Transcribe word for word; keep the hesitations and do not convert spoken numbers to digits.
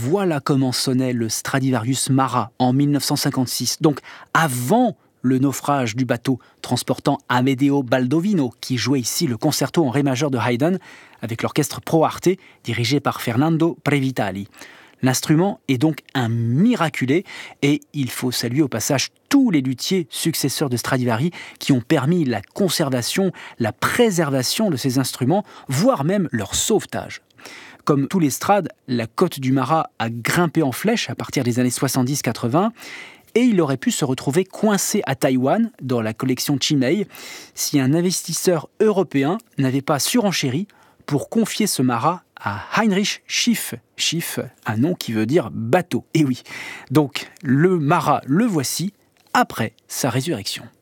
voilà comment sonnait le Stradivarius Mara en mille neuf cent cinquante-six, donc avant le naufrage du bateau transportant Amedeo Baldovino, qui jouait ici le concerto en ré majeur de Haydn avec l'orchestre Pro Arte dirigé par Fernando Previtali. L'instrument est donc un miraculé et il faut saluer au passage tous les luthiers successeurs de Stradivari qui ont permis la conservation, la préservation de ces instruments, voire même leur sauvetage. Comme tous les Strades, la cote du Mara a grimpé en flèche à partir des années soixante-dix quatre-vingts et il aurait pu se retrouver coincé à Taïwan dans la collection Chimay si un investisseur européen n'avait pas surenchéri pour confier ce Mara à Heinrich Schiff. Schiff, un nom qui veut dire bateau. Et oui, donc le Mara, le voici après sa résurrection.